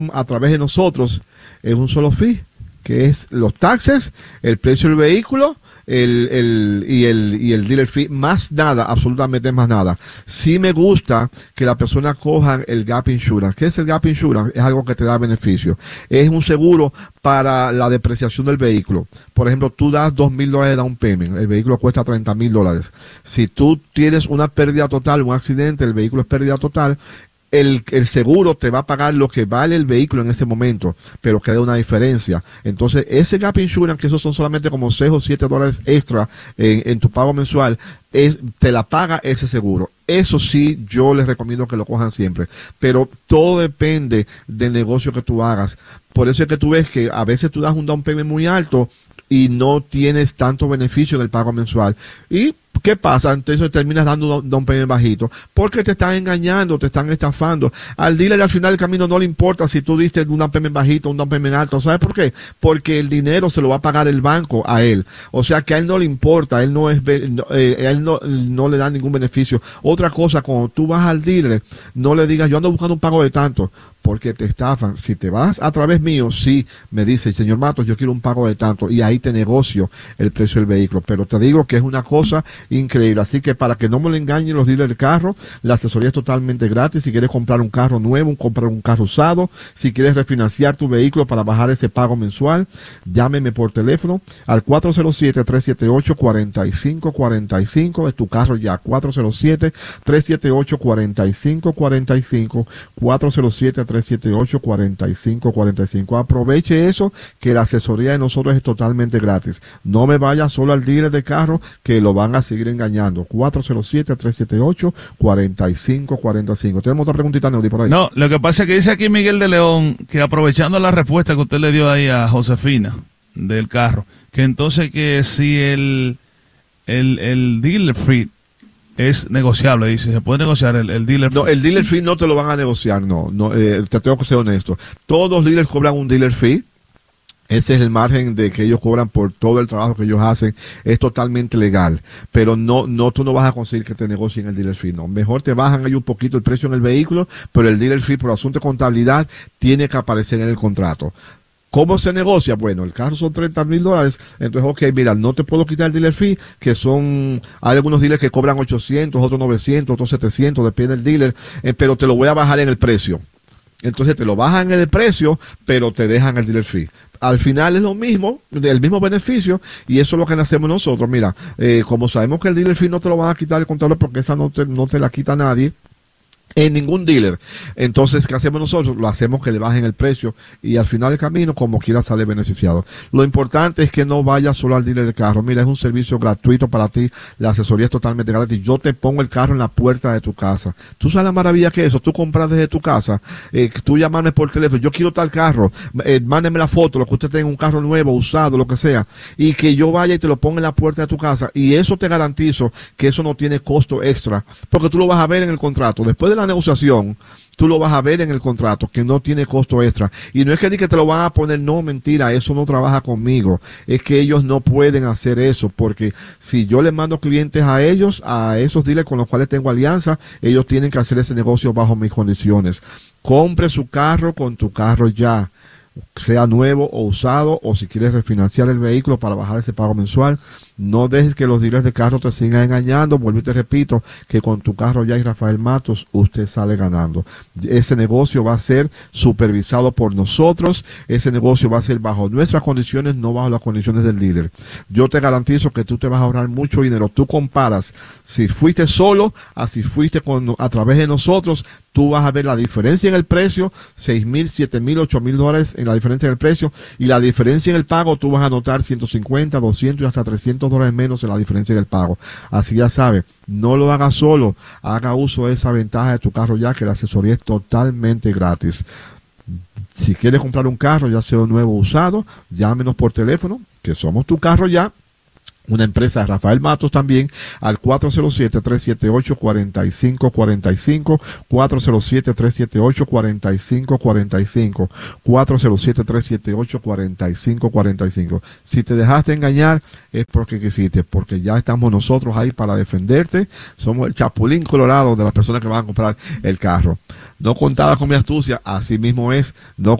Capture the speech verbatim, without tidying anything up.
a través de nosotros es un solo fee, que es los taxes, el precio del vehículo, el, el, y, el, y el dealer fee, más nada, absolutamente más nada. Sí me gusta que la persona cojan el Gap Insurance. ¿Qué es el Gap Insurance? Es algo que te da beneficio. Es un seguro para la depreciación del vehículo. Por ejemplo, tú das dos mil dólares de down payment, el vehículo cuesta treinta mil dólares. Si tú tienes una pérdida total, un accidente, el vehículo es pérdida total, El, el seguro te va a pagar lo que vale el vehículo en ese momento, pero queda una diferencia. Entonces, ese Gap Insurance, que esos son solamente como seis o siete dólares extra en, en tu pago mensual, es, te la paga ese seguro. Eso sí, yo les recomiendo que lo cojan siempre. Pero todo depende del negocio que tú hagas. Por eso es que tú ves que a veces tú das un down payment muy alto y no tienes tanto beneficio en el pago mensual. Y ¿qué pasa? Entonces terminas dando un down payment bajito, porque te están engañando, te están estafando. Al dealer al final del camino no le importa si tú diste un down payment bajito, un down payment alto. ¿Sabes por qué? Porque el dinero se lo va a pagar el banco a él. O sea que a él no le importa, él no es, eh, él no, no le da ningún beneficio. Otra cosa, cuando tú vas al dealer, no le digas, yo ando buscando un pago de tanto, porque te estafan. Si te vas a través mío, sí, me dice, señor Matos, yo quiero un pago de tanto, y ahí te negocio el precio del vehículo. Pero te digo que es una cosa increíble. Así que para que no me lo engañen los dealers de carro, la asesoría es totalmente gratis. Si quieres comprar un carro nuevo, comprar un carro usado, si quieres refinanciar tu vehículo para bajar ese pago mensual, llámeme por teléfono al cuatro cero siete, tres siete ocho, cuatro cinco cuatro cinco. Es tu carro ya, cuatro cero siete, tres siete ocho, cuatro cinco cuatro cinco, cuatro cero siete, tres siete ocho, cuatro cinco cuatro cinco. Aproveche eso, que la asesoría de nosotros es totalmente gratis. No me vaya solo al dealer de carro, que lo van a seguir engañando. cuatro cero siete, tres siete ocho, cuatro cinco cuatro cinco. ¿Tenemos otra preguntita, Neudi, por ahí? No, lo que pasa es que dice aquí Miguel de León que, aprovechando la respuesta que usted le dio ahí a Josefina del carro, que entonces que si el, el, el dealer fee es negociable, dice, se puede negociar el, el dealer fee. No, el dealer fee no te lo van a negociar, no, no eh, te tengo que ser honesto. Todos los dealers cobran un dealer fee. Ese es el margen de que ellos cobran por todo el trabajo que ellos hacen. Es totalmente legal. Pero no, no, tú no vas a conseguir que te negocien el dealer fee, no. Mejor te bajan ahí un poquito el precio en el vehículo, pero el dealer fee, por asunto de contabilidad, tiene que aparecer en el contrato. ¿Cómo se negocia? Bueno, el carro son treinta mil dólares, entonces, ok, mira, no te puedo quitar el dealer fee, que son, hay algunos dealers que cobran ochocientos, otros novecientos, otros setecientos, depende del dealer, eh, pero te lo voy a bajar en el precio. Entonces te lo bajan en el precio, pero te dejan el dealer fee. Al final es lo mismo, el mismo beneficio, y eso es lo que hacemos nosotros. Mira, eh, como sabemos que el dealer fee no te lo van a quitar el contador, porque esa no te, no te la quita nadie en ningún dealer. Entonces, ¿qué hacemos nosotros? Lo hacemos que le bajen el precio, y al final del camino, como quiera, sale beneficiado. Lo importante es que no vayas solo al dealer de carro. Mira, es un servicio gratuito para ti. La asesoría es totalmente gratis. Yo te pongo el carro en la puerta de tu casa. ¿Tú sabes la maravilla que es eso? Tú compras desde tu casa, eh, tú llamarme por teléfono, yo quiero tal carro, eh, mándeme la foto, lo que usted tenga, un carro nuevo, usado, lo que sea, y que yo vaya y te lo ponga en la puerta de tu casa. Y eso te garantizo que eso no tiene costo extra, porque tú lo vas a ver en el contrato. Después de la negociación, tú lo vas a ver en el contrato, que no tiene costo extra. Y no es que ni que te lo van a poner, no, mentira, eso no trabaja conmigo. Es que ellos no pueden hacer eso, porque si yo les mando clientes a ellos, a esos dealers con los cuales tengo alianza, ellos tienen que hacer ese negocio bajo mis condiciones. Compre su carro con tu carro ya, sea nuevo o usado, o si quieres refinanciar el vehículo para bajar ese pago mensual. No dejes que los dealers de carro te sigan engañando. Vuelvo y te repito que con tu carro ya y Rafael Matos, usted sale ganando. Ese negocio va a ser supervisado por nosotros. Ese negocio va a ser bajo nuestras condiciones, no bajo las condiciones del dealer. Yo te garantizo que tú te vas a ahorrar mucho dinero. Tú comparas si fuiste solo a si fuiste con, a través de nosotros. Tú vas a ver la diferencia en el precio, seis mil, siete mil, ocho mil dólares en la diferencia en el precio, y la diferencia en el pago, tú vas a notar ciento cincuenta, doscientos y hasta trescientos dólares menos en la diferencia en el pago. Así ya sabes, no lo hagas solo, haga uso de esa ventaja de tu carro ya, que la asesoría es totalmente gratis. Si quieres comprar un carro, ya sea nuevo o usado, llámenos por teléfono, que somos tu carro ya, una empresa de Rafael Matos también, al cuatro cero siete, tres siete ocho, cuatro cinco cuatro cinco, cuatro cero siete, tres siete ocho, cuatro cinco cuatro cinco, cuatro cero siete, tres siete ocho, cuatro cinco cuatro cinco. Si te dejaste engañar, es porque quisiste, porque ya estamos nosotros ahí para defenderte. Somos el chapulín colorado de las personas que van a comprar el carro. No contabas con mi astucia, así mismo es, no